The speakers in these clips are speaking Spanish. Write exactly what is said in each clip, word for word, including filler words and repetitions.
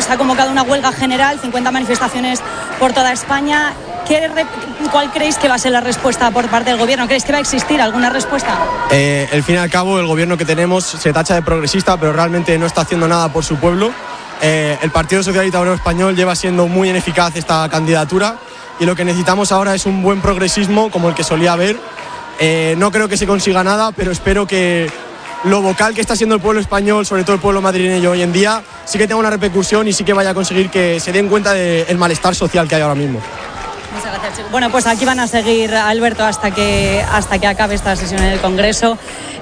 se ha convocado una huelga general, cincuenta manifestaciones por toda España. ¿Qué, ¿Cuál creéis que va a ser la respuesta por parte del gobierno? ¿Creéis que va a existir alguna respuesta? Eh, al fin y al cabo, el gobierno que tenemos se tacha de progresista, pero realmente no está haciendo nada por su pueblo. Eh, el Partido Socialista Obrero Español lleva siendo muy ineficaz esta candidatura y lo que necesitamos ahora es un buen progresismo como el que solía haber. Eh, no creo que se consiga nada, pero espero que lo vocal que está siendo el pueblo español, sobre todo el pueblo madrileño hoy en día, sí que tenga una repercusión y sí que vaya a conseguir que se den cuenta del malestar social que hay ahora mismo. Muchas gracias, Chico. Bueno, pues aquí van a seguir, Alberto, hasta que, hasta que acabe esta sesión en el Congreso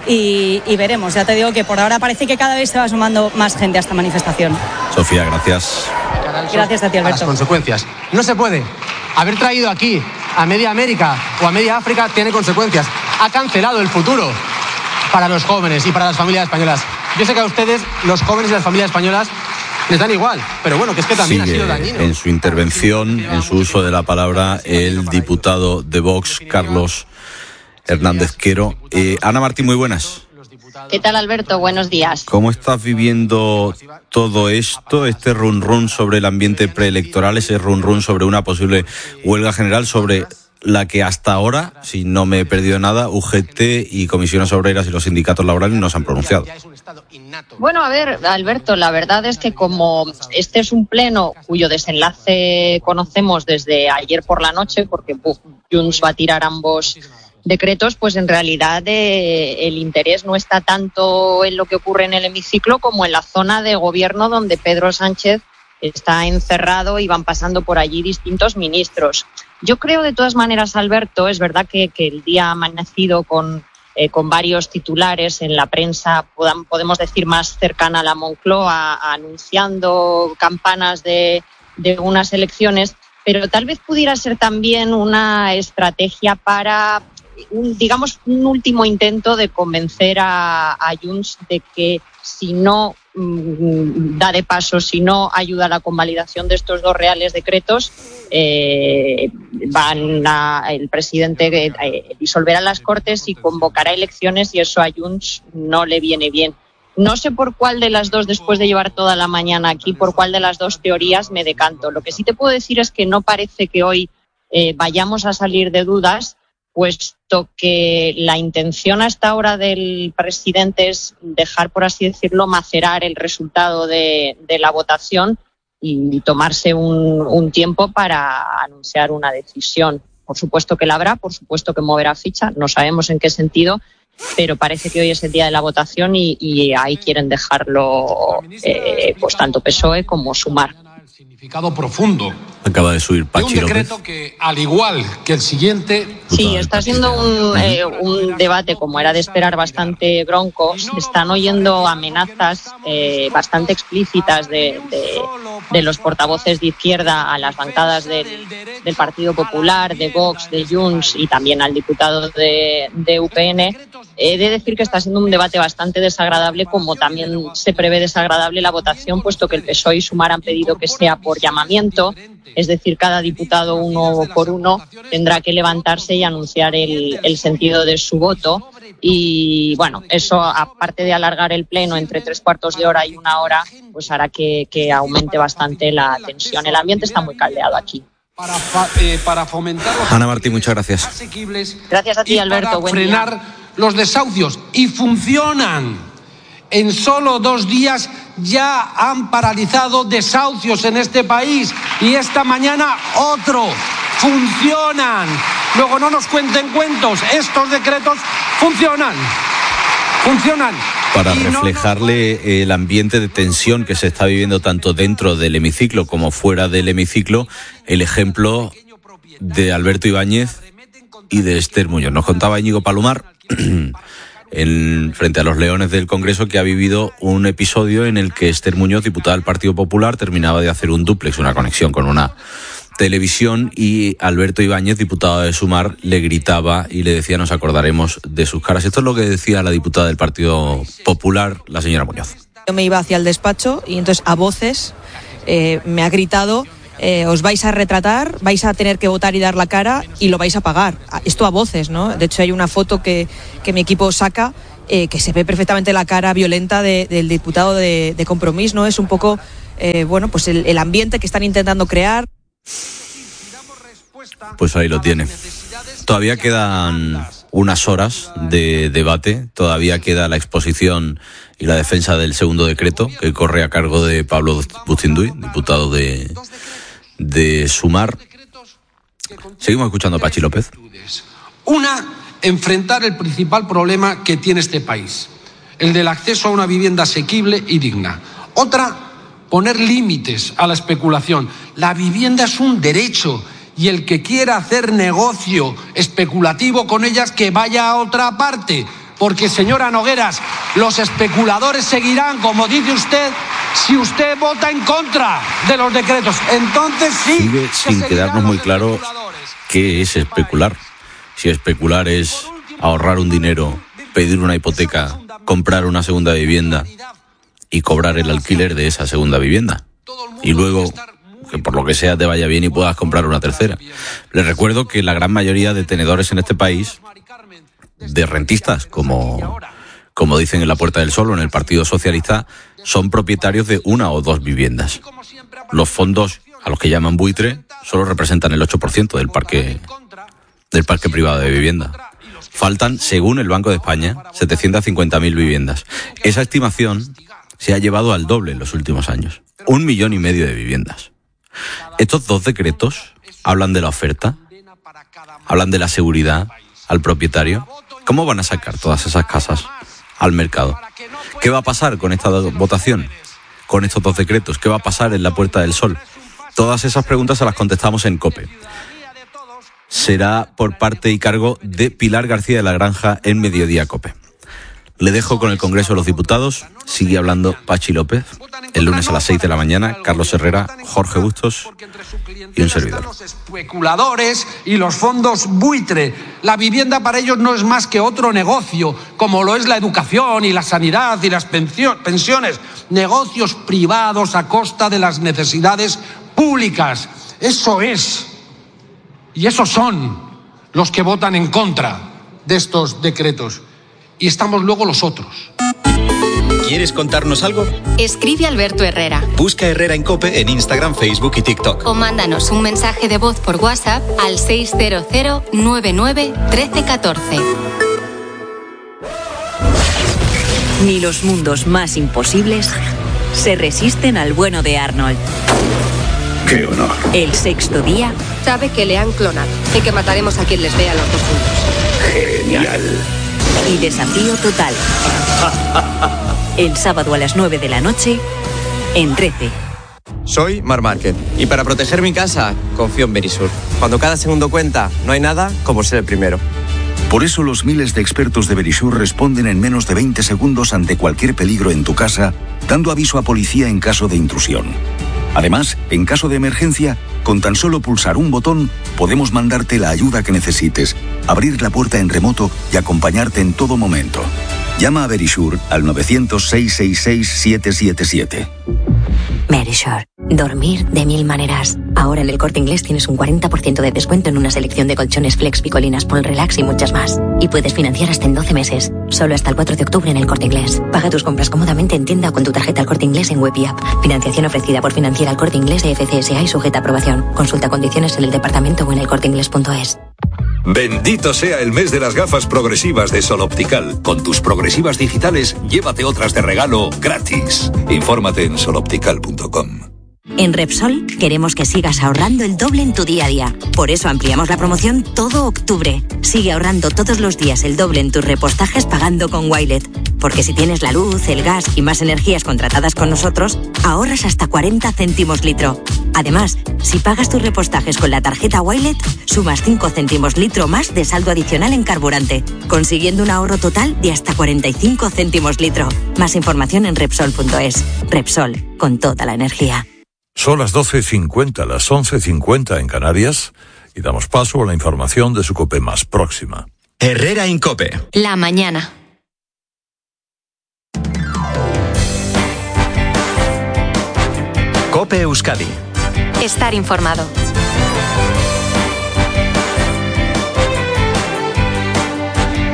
y, y veremos. Ya te digo que por ahora parece que cada vez se va sumando más gente a esta manifestación. Sofía, gracias. Gracias a ti, Alberto. A las consecuencias. No se puede. Haber traído aquí a media América o a media África tiene consecuencias. Ha cancelado el futuro para los jóvenes y para las familias españolas. Yo sé que a ustedes, los jóvenes y las familias españolas, les dan igual, pero bueno, que es que también Sigue ha sido dañino. En su intervención, en su uso de la palabra, el diputado de Vox, Carlos Hernández Quero. Eh, Ana Martín, muy buenas. ¿Qué tal, Alberto? Buenos días. ¿Cómo estás viviendo todo esto, este run run sobre el ambiente preelectoral, ese run run sobre una posible huelga general, sobre la que hasta ahora, si no me he perdido nada, U G T y comisiones obreras y los sindicatos laborales no se han pronunciado? Bueno, a ver, Alberto, la verdad es que como este es un pleno cuyo desenlace conocemos desde ayer por la noche, porque uf, Junts va a tirar ambos decretos, pues en realidad eh, el interés no está tanto en lo que ocurre en el hemiciclo como en la zona de gobierno donde Pedro Sánchez está encerrado y van pasando por allí distintos ministros. Yo creo de todas maneras, Alberto, es verdad que, que el día ha amanecido con, eh, con varios titulares en la prensa, podam, podemos decir más cercana a la Moncloa, anunciando campanas de, de unas elecciones, pero tal vez pudiera ser también una estrategia para, un, digamos, un último intento de convencer a, a Junts de que si no mmm, da de paso, si no ayuda a la convalidación de estos dos reales decretos, eh, van a, el presidente eh, disolverá las Cortes y convocará elecciones y eso a Junts no le viene bien. No sé por cuál de las dos, después de llevar toda la mañana aquí, por cuál de las dos teorías me decanto. Lo que sí te puedo decir es que no parece que hoy eh, vayamos a salir de dudas, puesto que la intención hasta ahora del presidente es dejar, por así decirlo, macerar el resultado de, de la votación y tomarse un, un tiempo para anunciar una decisión. Por supuesto que la habrá, por supuesto que moverá ficha, no sabemos en qué sentido, pero parece que hoy es el día de la votación y, y ahí quieren dejarlo eh, pues tanto P S O E como Sumar. Significado profundo. Acaba de subir Pachi de un decreto López. Que, al igual que el siguiente... Sí, está siendo un, eh, un debate, como era de esperar, bastante bronco. Se están oyendo amenazas eh, bastante explícitas de, de, de los portavoces de izquierda a las bancadas del, del Partido Popular, de Vox, de Junts y también al diputado de, de U P N. He de decir que está siendo un debate bastante desagradable, como también se prevé desagradable la votación, puesto que el P S O E y Sumar han pedido que sea por llamamiento, es decir, cada diputado uno por uno tendrá que levantarse y anunciar el, el sentido de su voto. Y bueno, eso, aparte de alargar el pleno entre tres cuartos de hora y una hora, pues hará que, que aumente bastante la tensión. El ambiente está muy caldeado aquí. Para, eh, para fomentar los Ana Martín, muchas gracias. asequibles. Gracias a ti, y Alberto. para Buen frenar día. los desahucios. Y funcionan. En solo dos días ya han paralizado desahucios en este país. Y esta mañana otro. Funcionan. Luego no nos cuenten cuentos. Estos decretos funcionan. Funcionan. Para Y no reflejarle nos... el ambiente de tensión que se está viviendo tanto dentro del hemiciclo como fuera del hemiciclo, el ejemplo de Alberto Ibáñez y de Esther Muñoz. Nos contaba Íñigo Palomar, en, frente a los leones del Congreso, que ha vivido un episodio en el que Esther Muñoz, diputada del Partido Popular, terminaba de hacer un dúplex, una conexión con una televisión, y Alberto Ibáñez, diputado de Sumar, le gritaba y le decía: nos acordaremos de sus caras. Esto es lo que decía la diputada del Partido Popular, la señora Muñoz. Yo me iba hacia el despacho y entonces a voces eh, me ha gritado: eh, os vais a retratar, vais a tener que votar y dar la cara y lo vais a pagar. Esto a voces, ¿no? De hecho hay una foto que, que mi equipo saca eh, que se ve perfectamente la cara violenta de, del diputado de, de Compromís, ¿no? Es un poco eh, bueno, pues el, el ambiente que están intentando crear. Pues ahí lo tiene. Todavía quedan unas horas de debate, todavía queda la exposición y la defensa del segundo decreto, que corre a cargo de Pablo Bustinduy, diputado de, de Sumar. Seguimos escuchando a Pachi López. Una, enfrentar el principal problema que tiene este país, el del acceso a una vivienda asequible y digna. Otra, poner límites a la especulación. La vivienda es un derecho y el que quiera hacer negocio especulativo con ellas, que vaya a otra parte. Porque, señora Nogueras, los especuladores seguirán, como dice usted, si usted vota en contra de los decretos. Entonces sí. Sigue sin quedarnos muy claro qué es especular. Si especular es ahorrar un dinero, pedir una hipoteca, comprar una segunda vivienda y cobrar el alquiler de esa segunda vivienda. Y luego, que por lo que sea te vaya bien y puedas comprar una tercera. Les recuerdo que la gran mayoría de tenedores en este país, de rentistas, como, como dicen en la Puerta del Sol o en el Partido Socialista, son propietarios de una o dos viviendas. Los fondos, a los que llaman buitre, solo representan el ocho por ciento del parque, del parque privado de vivienda. Faltan, según el Banco de España, setecientas cincuenta mil viviendas. Esa estimación se ha llevado al doble en los últimos años. Un millón y medio de viviendas. Estos dos decretos hablan de la oferta, hablan de la seguridad al propietario. ¿Cómo van a sacar todas esas casas al mercado? ¿Qué va a pasar con esta votación? Con estos dos decretos, ¿qué va a pasar en la Puerta del Sol? Todas esas preguntas se las contestamos en COPE. Será por parte y cargo de Pilar García de la Granja en Mediodía COPE. Le dejo con el Congreso de los Diputados. Sigue hablando Pachi López. El lunes a las seis de la mañana, Carlos Herrera, Jorge Bustos y un servidor. Los especuladores y los fondos buitre. La vivienda para ellos no es más que otro negocio, como lo es la educación y la sanidad y las pensiones. Negocios privados a costa de las necesidades públicas. Eso es. Y esos son los que votan en contra de estos decretos. Y estamos luego los otros. ¿Quieres contarnos algo? Escribe Alberto Herrera. Busca Herrera en COPE en Instagram, Facebook y TikTok. O mándanos un mensaje de voz por WhatsApp al seis cero cero nueve nueve uno tres uno cuatro. Ni los mundos más imposibles se resisten al bueno de Arnold. ¡Qué honor! El sexto día. Sabe que le han clonado y que mataremos a quien les vea los dos juntos. ¡Genial! Y desafío total. El sábado a las nueve de la noche en trece. Soy Mar Márquez y para proteger mi casa confío en Verisur. Cuando cada segundo cuenta, no hay nada como ser el primero. Por eso los miles de expertos de Verisur responden en menos de veinte segundos ante cualquier peligro en tu casa, dando aviso a policía en caso de intrusión. Además, en caso de emergencia, con tan solo pulsar un botón, podemos mandarte la ayuda que necesites, abrir la puerta en remoto y acompañarte en todo momento. Llama a Verisur al nueve cero cero, seis seis seis, siete siete siete. Verisur. Dormir de mil maneras. Ahora en el Corte Inglés tienes un cuarenta por ciento de descuento en una selección de colchones Flex, Picolinas, Pol Relax y muchas más. Y puedes financiar hasta en doce meses. Solo hasta el cuatro de octubre en el Corte Inglés. Paga tus compras cómodamente en tienda o con tu tarjeta al Corte Inglés en web y app. Financiación ofrecida por Financiera al Corte Inglés de F C S A y sujeta a aprobación. Consulta condiciones en el departamento o en el corte inglés punto es. Bendito sea el mes de las gafas progresivas de Sol Optical. Con tus progresivas digitales, llévate otras de regalo gratis. Infórmate en sol optical punto com. En Repsol queremos que sigas ahorrando el doble en tu día a día. Por eso ampliamos la promoción todo octubre. Sigue ahorrando todos los días el doble en tus repostajes pagando con Wilet. Porque si tienes la luz, el gas y más energías contratadas con nosotros, ahorras hasta cuarenta céntimos litro. Además, si pagas tus repostajes con la tarjeta Wilet, sumas cinco céntimos litro más de saldo adicional en carburante, consiguiendo un ahorro total de hasta cuarenta y cinco céntimos litro. Más información en Repsol punto es. Repsol, con toda la energía. Son las doce cincuenta, las once cincuenta en Canarias, y damos paso a la información de su COPE más próxima. Herrera en COPE. La mañana. COPE Euskadi. Estar informado.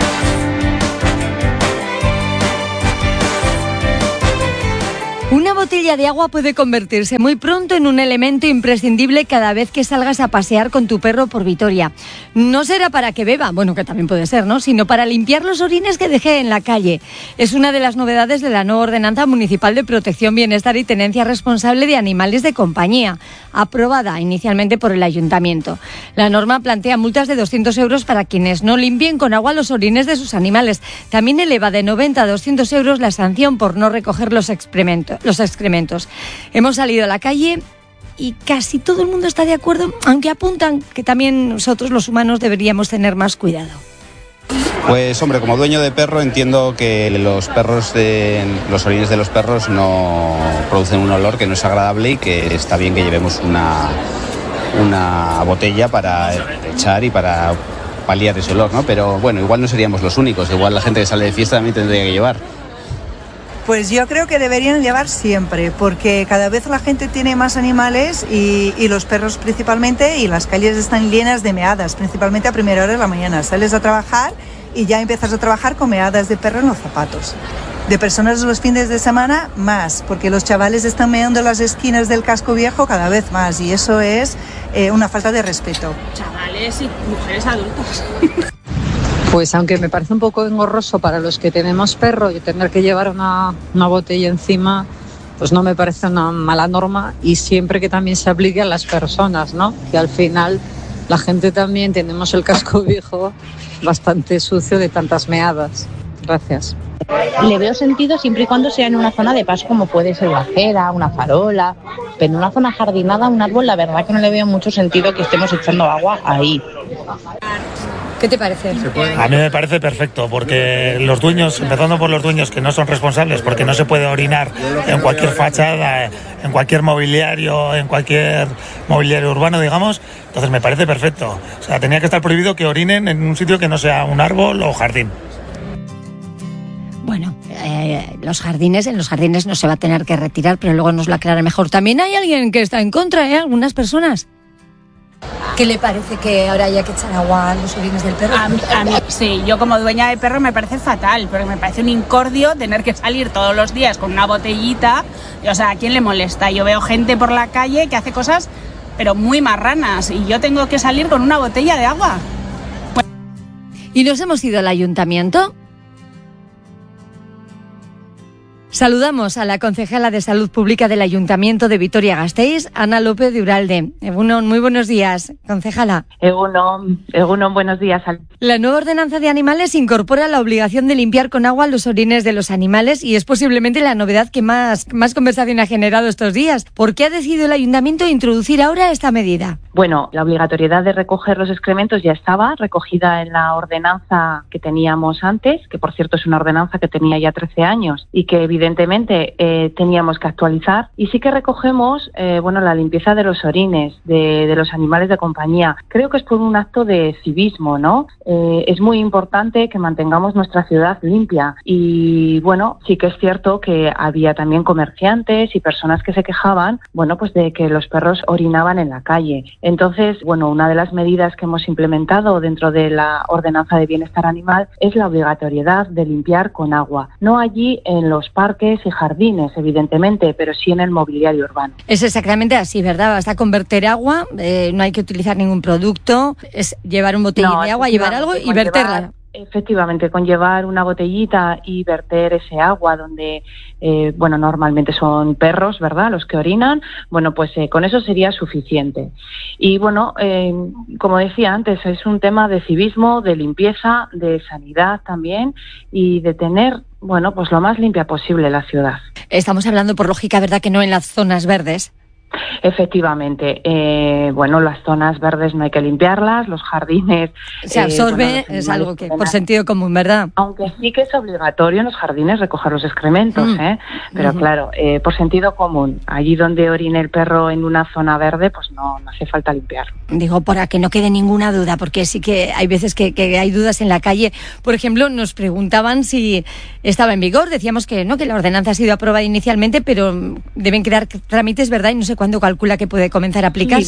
Una botella botella de agua puede convertirse muy pronto en un elemento imprescindible cada vez que salgas a pasear con tu perro por Vitoria. No será para que beba, bueno, que también puede ser, ¿no?, sino para limpiar los orines que deje en la calle. Es una de las novedades de la nueva Ordenanza Municipal de Protección, Bienestar y Tenencia Responsable de Animales de Compañía, aprobada inicialmente por el Ayuntamiento. La norma plantea multas de doscientos euros para quienes no limpien con agua los orines de sus animales. También eleva de noventa a doscientos euros la sanción por no recoger los excrementos. Los excrementos. Hemos salido a la calle y casi todo el mundo está de acuerdo, aunque apuntan que también nosotros los humanos deberíamos tener más cuidado. Pues hombre, como dueño de perro entiendo que los perros, de, los orines de los perros no producen un olor que no es agradable y que está bien que llevemos una, una botella para echar y para paliar ese olor, ¿no? Pero bueno, igual no seríamos los únicos, igual la gente que sale de fiesta también tendría que llevar. Pues yo creo que deberían llevar siempre, porque cada vez la gente tiene más animales y, y los perros principalmente, y las calles están llenas de meadas, principalmente a primera hora de la mañana. Sales a trabajar y ya empiezas a trabajar con meadas de perro en los zapatos. De personas los fines de semana, más, porque los chavales están meando las esquinas del casco viejo cada vez más, y eso es eh, una falta de respeto. Chavales y mujeres adultas. Pues aunque me parece un poco engorroso para los que tenemos perro y tener que llevar una, una botella encima, pues no me parece una mala norma, y siempre que también se aplique a las personas, ¿no? Que al final la gente también tenemos el casco viejo bastante sucio de tantas meadas. Gracias. Le veo sentido siempre y cuando sea en una zona de paso, como puede ser una acera, una farola, pero en una zona jardinada, un árbol, la verdad que no le veo mucho sentido que estemos echando agua ahí. ¿Qué te parece? A mí me parece perfecto, porque los dueños, empezando por los dueños que no son responsables, porque no se puede orinar en cualquier fachada, en cualquier mobiliario, en cualquier mobiliario urbano, digamos, entonces me parece perfecto. O sea, tenía que estar prohibido que orinen en un sitio que no sea un árbol o jardín. Bueno, eh, los jardines, en los jardines no se va a tener que retirar, pero luego nos lo aclara mejor. También hay alguien que está en contra, ¿eh? Algunas personas. ¿Qué le parece que ahora haya que echar agua a los orines del perro? A mí, a mí, sí, yo como dueña de perro me parece fatal, porque me parece un incordio tener que salir todos los días con una botellita. O sea, ¿a quién le molesta? Yo veo gente por la calle que hace cosas, pero muy marranas, y yo tengo que salir con una botella de agua. ¿Y nos hemos ido al ayuntamiento? Saludamos a la concejala de Salud Pública del Ayuntamiento de Vitoria-Gasteiz, Ana López de Uralde. Egunon, muy buenos días, concejala. Egunon, Egunon, buenos días. La nueva ordenanza de animales incorpora la obligación de limpiar con agua los orines de los animales, y es posiblemente la novedad que más, más conversación ha generado estos días. ¿Por qué ha decidido el Ayuntamiento introducir ahora esta medida? Bueno, la obligatoriedad de recoger los excrementos ya estaba recogida en la ordenanza que teníamos antes, que por cierto es una ordenanza que tenía ya trece años y que evidentemente eh, teníamos que actualizar, y sí que recogemos eh, bueno, la limpieza de los orines de, de los animales de compañía. Creo que es por un acto de civismo, ¿no? Eh, es muy importante que mantengamos nuestra ciudad limpia, y bueno, sí que es cierto que había también comerciantes y personas que se quejaban, bueno, pues de que los perros orinaban en la calle. Entonces, bueno, una de las medidas que hemos implementado dentro de la Ordenanza de Bienestar Animal es la obligatoriedad de limpiar con agua. No allí en los parques y jardines, evidentemente, pero sí en el mobiliario urbano. Es exactamente así, ¿verdad? Basta con verter agua, eh, no hay que utilizar ningún producto, es llevar un botellín no, de agua, llevar algo y verterla. Llevar, efectivamente, con llevar una botellita y verter ese agua donde, eh, bueno, normalmente son perros, ¿verdad?, los que orinan, bueno, pues eh, con eso sería suficiente. Y bueno, eh, como decía antes, es un tema de civismo, de limpieza, de sanidad también, y de tener, bueno, pues lo más limpia posible la ciudad. Estamos hablando, por lógica, ¿verdad?, que no en las zonas verdes. Efectivamente, eh, bueno, las zonas verdes no hay que limpiarlas, los jardines... Se absorbe, eh, bueno, es algo que por sentido común, ¿verdad? Aunque sí que es obligatorio en los jardines recoger los excrementos, mm. ¿eh? Pero uh-huh. claro, eh, por sentido común, allí donde orine el perro en una zona verde, pues no, no hace falta limpiarlo. Digo, para que no quede ninguna duda, porque sí que hay veces que, que hay dudas en la calle. Por ejemplo, nos preguntaban si estaba en vigor, decíamos que no, que la ordenanza ha sido aprobada inicialmente, pero deben quedar trámites, ¿verdad? Y no sé cuándo calcula que puede comenzar a aplicarse. Sí.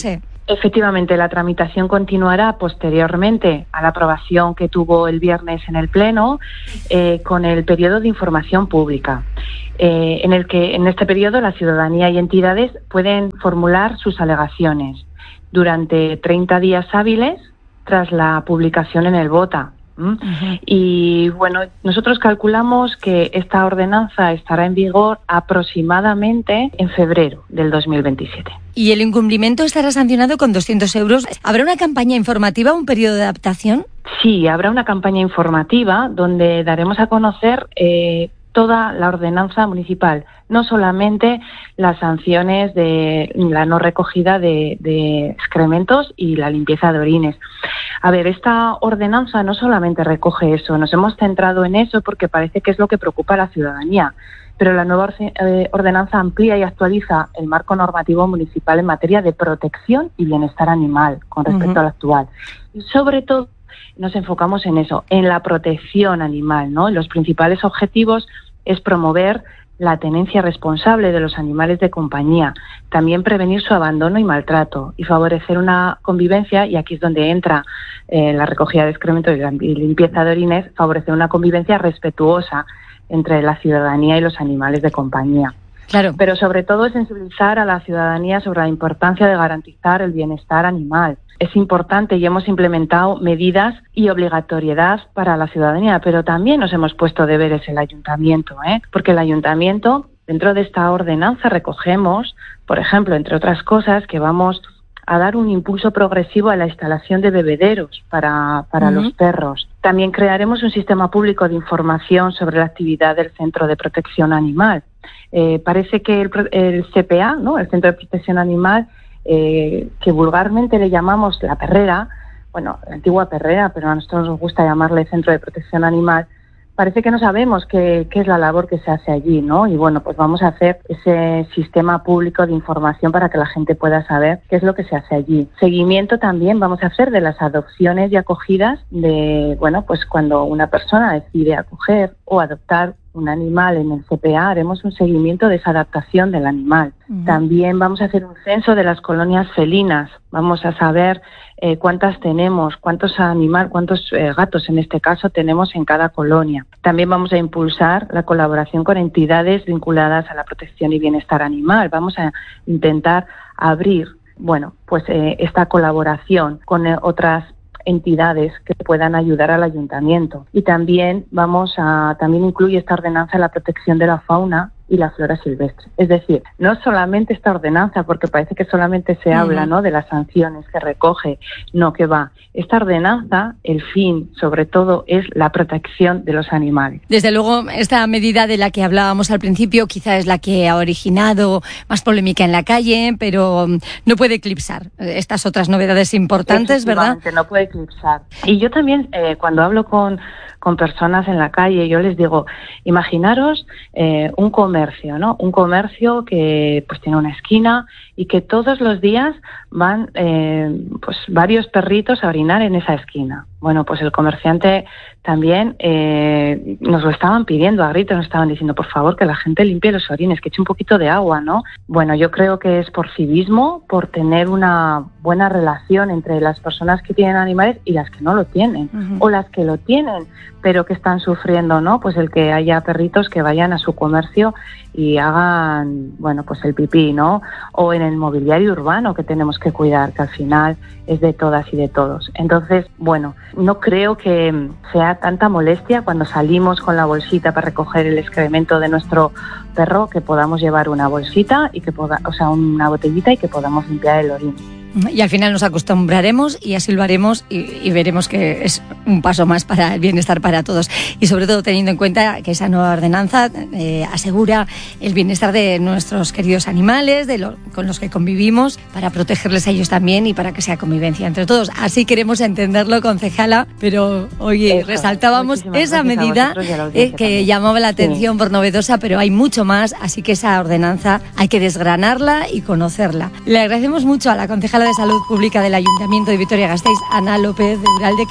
Efectivamente, la tramitación continuará posteriormente a la aprobación que tuvo el viernes en el Pleno, eh, con el periodo de información pública, eh, en el que en este periodo la ciudadanía y entidades pueden formular sus alegaciones durante treinta días hábiles tras la publicación en el BOTA. ¿Mm? Uh-huh. Y bueno, nosotros calculamos que esta ordenanza estará en vigor aproximadamente en febrero del dos mil veintisiete. ¿Y el incumplimiento estará sancionado con doscientos euros? ¿Habrá una campaña informativa, un periodo de adaptación? Sí, habrá una campaña informativa donde daremos a conocer eh, toda la ordenanza municipal, no solamente las sanciones de la no recogida de, de excrementos y la limpieza de orines. A ver, esta ordenanza no solamente recoge eso, nos hemos centrado en eso porque parece que es lo que preocupa a la ciudadanía, pero la nueva ordenanza amplía y actualiza el marco normativo municipal en materia de protección y bienestar animal con respecto uh-huh. al actual. Y sobre todo nos enfocamos en eso, en la protección animal, ¿no? Los principales objetivos es promover la tenencia responsable de los animales de compañía, también prevenir su abandono y maltrato y favorecer una convivencia, y aquí es donde entra eh, la recogida de excrementos y la limpieza de orines, favorecer una convivencia respetuosa entre la ciudadanía y los animales de compañía. Claro. Pero sobre todo es sensibilizar a la ciudadanía sobre la importancia de garantizar el bienestar animal. Es importante y hemos implementado medidas y obligatoriedad para la ciudadanía, pero también nos hemos puesto deberes el ayuntamiento, ¿eh? Porque el ayuntamiento, dentro de esta ordenanza, recogemos, por ejemplo, entre otras cosas, que vamos a dar un impulso progresivo a la instalación de bebederos para, para uh-huh. los perros. También crearemos un sistema público de información sobre la actividad del Centro de Protección Animal. Eh, parece que el, el C P A, ¿no? El Centro de Protección Animal, eh, que vulgarmente le llamamos la perrera, bueno, la antigua perrera, pero a nosotros nos gusta llamarle Centro de Protección Animal, parece que no sabemos qué, qué es la labor que se hace allí, ¿no? Y bueno, pues vamos a hacer ese sistema público de información para que la gente pueda saber qué es lo que se hace allí. Seguimiento también vamos a hacer de las adopciones y acogidas de, bueno, pues cuando una persona decide acoger o adoptar un animal en el C P A, haremos un seguimiento de esa adaptación del animal. Uh-huh. También vamos a hacer un censo de las colonias felinas. Vamos a saber eh, cuántas tenemos, cuántos animales, cuántos eh, gatos en este caso tenemos en cada colonia. También vamos a impulsar la colaboración con entidades vinculadas a la protección y bienestar animal. Vamos a intentar abrir, bueno, pues eh, esta colaboración con eh, otras entidades que puedan ayudar al ayuntamiento. Y también vamos a, también incluye esta ordenanza la protección de la fauna y la flora silvestre. Es decir, no solamente esta ordenanza, porque parece que solamente se habla, ¿no?, de las sanciones que recoge, no, que va. Esta ordenanza, el fin, sobre todo, es la protección de los animales. Desde luego, esta medida de la que hablábamos al principio quizá es la que ha originado más polémica en la calle, pero no puede eclipsar estas otras novedades importantes, ¿verdad? No puede eclipsar. Y yo también, eh, cuando hablo con con personas en la calle, yo les digo, imaginaros eh, un comercio, ¿no? Un comercio que pues tiene una esquina y que todos los días van eh, pues varios perritos a orinar en esa esquina. Bueno, pues el comerciante también eh, nos lo estaban pidiendo a gritos, nos estaban diciendo, por favor, que la gente limpie los orines, que eche un poquito de agua, ¿no? Bueno, yo creo que es por civismo, por tener una buena relación entre las personas que tienen animales y las que no lo tienen, uh-huh. o las que lo tienen, pero que están sufriendo, ¿no? Pues el que haya perritos que vayan a su comercio y hagan, bueno, pues el pipí, ¿no? O en el mobiliario urbano que tenemos que cuidar, que al final es de todas y de todos. Entonces, bueno, no creo que sea tanta molestia cuando salimos con la bolsita para recoger el excremento de nuestro perro, que podamos llevar una bolsita y que poda, o sea, una botellita y que podamos limpiar el orín. Y al final nos acostumbraremos y así lo haremos y, y veremos que es un paso más para el bienestar para todos. Y sobre todo teniendo en cuenta que esa nueva ordenanza eh, asegura el bienestar de nuestros queridos animales, de lo, con los que convivimos, para protegerles a ellos también y para que sea convivencia entre todos. Así queremos entenderlo, concejala, pero oye, Eso, resaltábamos esa medida eh, que llamaba la atención sí. por novedosa, pero hay mucho más, así que esa ordenanza hay que desgranarla y conocerla. Le agradecemos mucho a la concejala de Salud Pública del Ayuntamiento de Vitoria-Gasteiz, Ana López de Uralde.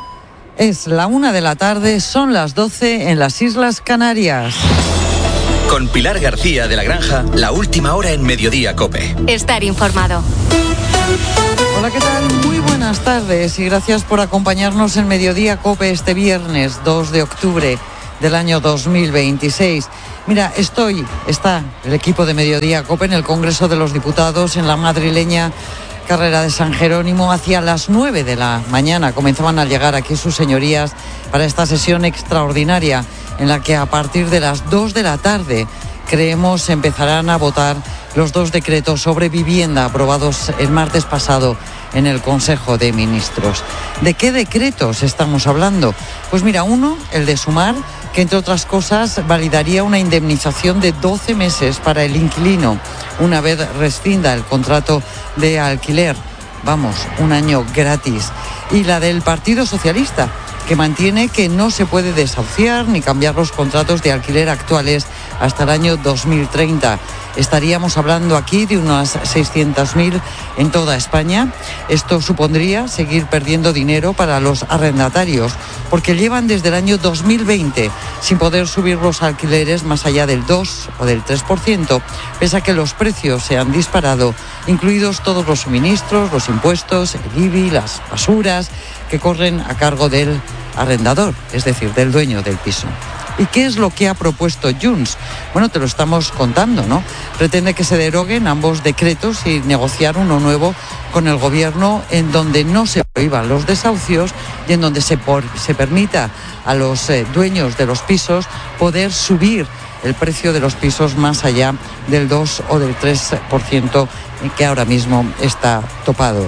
Es la una de la tarde, son las doce en las Islas Canarias. Con Pilar García de la Granja, la última hora en Mediodía COPE. Estar informado. Hola, ¿qué tal? Muy buenas tardes y gracias por acompañarnos en Mediodía COPE este viernes dos de octubre del año dos mil veintiséis. Mira, estoy, está el equipo de Mediodía COPE en el Congreso de los Diputados en la madrileña carrera de San Jerónimo. Hacia las nueve de la mañana comenzaban a llegar aquí sus señorías para esta sesión extraordinaria en la que a partir de las dos de la tarde creemos empezarán a votar los dos decretos sobre vivienda aprobados el martes pasado en el Consejo de Ministros. ¿De qué decretos estamos hablando? Pues mira, uno, el de Sumar, que entre otras cosas validaría una indemnización de doce meses para el inquilino una vez rescinda el contrato de alquiler. Vamos, un año gratis. Y la del Partido Socialista, que mantiene que no se puede desahuciar ni cambiar los contratos de alquiler actuales hasta el año dos mil treinta. Estaríamos hablando aquí de unas seiscientos mil en toda España. Esto supondría seguir perdiendo dinero para los arrendatarios, porque llevan desde el año dos mil veinte sin poder subir los alquileres más allá del dos o del tres por ciento, pese a que los precios se han disparado, incluidos todos los suministros, los impuestos, el I B I, las basuras, que corren a cargo del arrendador, es decir, del dueño del piso. ¿Y qué es lo que ha propuesto Junts? Bueno, te lo estamos contando, ¿no? Pretende que se deroguen ambos decretos y negociar uno nuevo con el Gobierno en donde no se prohíban los desahucios y en donde se, por, se permita a los eh, dueños de los pisos poder subir el precio de los pisos más allá del dos o del tres por ciento que ahora mismo está topado.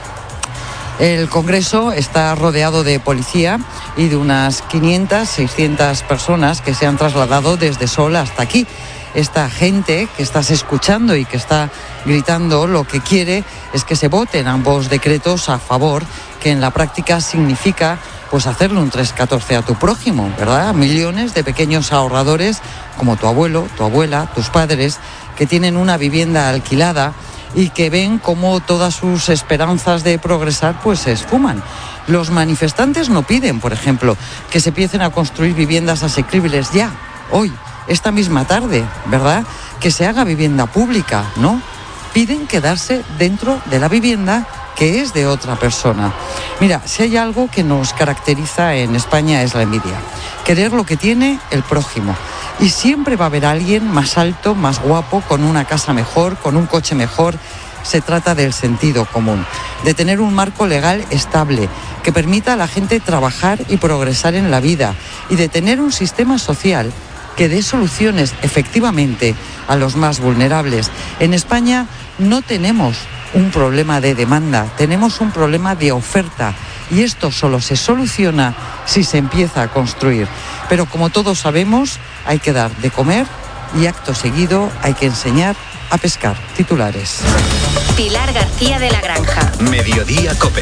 El Congreso está rodeado de policía y de unas quinientas, seiscientas personas que se han trasladado desde Sol hasta aquí. Esta gente que estás escuchando y que está gritando lo que quiere es que se voten ambos decretos a favor, que en la práctica significa pues hacerle un tres catorce a tu prójimo, ¿verdad? Millones de pequeños ahorradores como tu abuelo, tu abuela, tus padres, que tienen una vivienda alquilada y que ven cómo todas sus esperanzas de progresar pues se esfuman. Los manifestantes no piden, por ejemplo, que se empiecen a construir viviendas asequibles ya, hoy, esta misma tarde, ¿verdad? Que se haga vivienda pública, ¿no? Piden quedarse dentro de la vivienda que es de otra persona. Mira, si hay algo que nos caracteriza en España es la envidia. Querer lo que tiene el prójimo. Y siempre va a haber alguien más alto, más guapo, con una casa mejor, con un coche mejor. Se trata del sentido común, de tener un marco legal estable que permita a la gente trabajar y progresar en la vida y de tener un sistema social que dé soluciones efectivamente a los más vulnerables. En España no tenemos un problema de demanda, tenemos un problema de oferta y esto solo se soluciona si se empieza a construir. Pero como todos sabemos, hay que dar de comer y acto seguido hay que enseñar a pescar. Titulares. Pilar García de la Granja. Mediodía COPE.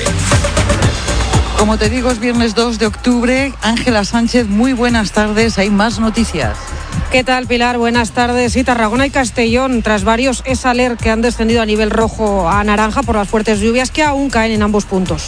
Como te digo, es viernes dos de octubre. Ángela Sánchez, muy buenas tardes. Hay más noticias. ¿Qué tal, Pilar? Buenas tardes. Sí, Tarragona y Castellón, tras varios ESALER que han descendido a nivel rojo a naranja por las fuertes lluvias que aún caen en ambos puntos.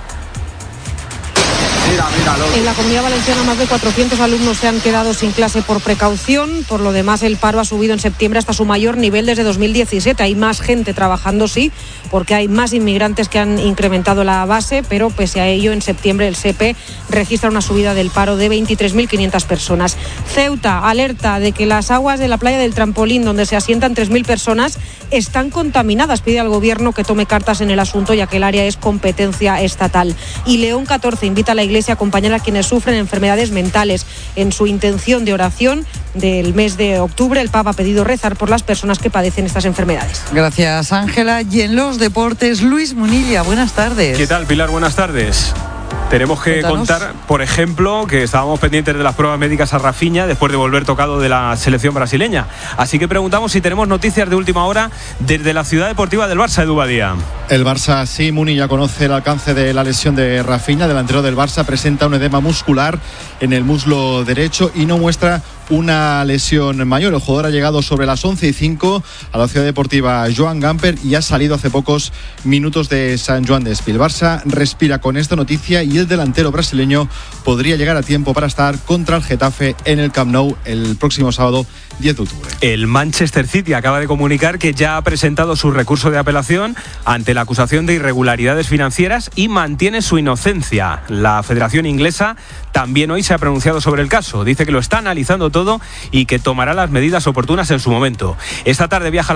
Mira, míralo. En la Comunidad Valenciana más de cuatrocientos alumnos se han quedado sin clase por precaución. Por lo demás, el paro ha subido en septiembre hasta su mayor nivel desde dos mil diecisiete. Hay más gente trabajando, sí, porque hay más inmigrantes que han incrementado la base, pero pese a ello, en septiembre el S E P E registra una subida del paro de veintitrés mil quinientas personas. Ceuta alerta de que las aguas de la playa del Trampolín, donde se asientan tres mil personas, están contaminadas. Pide al gobierno que tome cartas en el asunto, ya que el área es competencia estatal. Y León catorce invita a la Iglesia a acompañar a quienes sufren enfermedades mentales. En su intención de oración del mes de octubre, el Papa ha pedido rezar por las personas que padecen estas enfermedades. Gracias, Ángela. Y en los deportes, Luis Munilla, buenas tardes. ¿Qué tal, Pilar? Buenas tardes. Tenemos que Cuéntanos. contar, por ejemplo, que estábamos pendientes de las pruebas médicas a Rafinha después de volver tocado de la selección brasileña. Así que preguntamos si tenemos noticias de última hora desde la ciudad deportiva del Barça, Edu Badía. El Barça, sí, Muni ya conoce el alcance de la lesión de Rafinha. Delantero del Barça presenta un edema muscular en el muslo derecho y no muestra una lesión mayor. El jugador ha llegado sobre las once y cinco a la ciudad deportiva Joan Gamper y ha salido hace pocos minutos de San Joan de Espí. El Barça respira con esta noticia y el delantero brasileño podría llegar a tiempo para estar contra el Getafe en el Camp Nou el próximo sábado diez de octubre. El Manchester City acaba de comunicar que ya ha presentado su recurso de apelación ante la acusación de irregularidades financieras y mantiene su inocencia. La Federación Inglesa también hoy se ha pronunciado sobre el caso. Dice que lo está analizando todo y que tomará las medidas oportunas en su momento. Esta tarde viaja